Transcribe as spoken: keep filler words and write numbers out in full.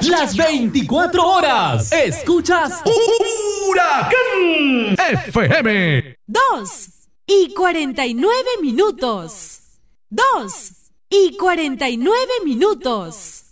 las veinticuatro horas. Escuchas Huracán F M. Dos y cuarenta y nueve minutos. Dos y cuarenta y nueve minutos.